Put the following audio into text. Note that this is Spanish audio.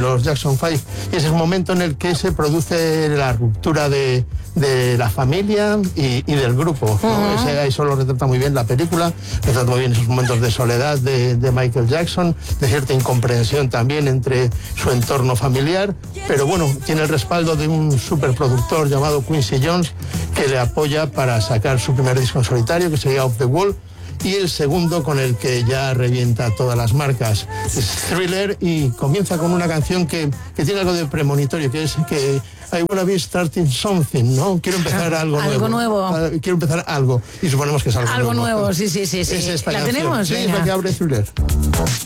los Jackson 5, y es el momento en el que se produce la ruptura de la familia y del grupo, ¿no? Eso lo retrata muy bien la película, retrata muy bien esos momentos de soledad de Michael Jackson, de cierta incomprensión también entre su entorno familiar, pero bueno, tiene el respaldo de un superproductor llamado Quincy Jones que le apoya para sacar su primer disco en solitario, que sería Off the Wall, y el segundo con el que ya revienta todas las marcas. Es Thriller, y comienza con una canción que tiene algo de premonitorio, que es que I wanna be starting something, ¿no? Quiero empezar algo nuevo. Algo nuevo. Quiero empezar algo, y suponemos que es algo nuevo. Algo nuevo, sí. Es esta ¿La canción. tenemos? Sí, es la que abre Thriller.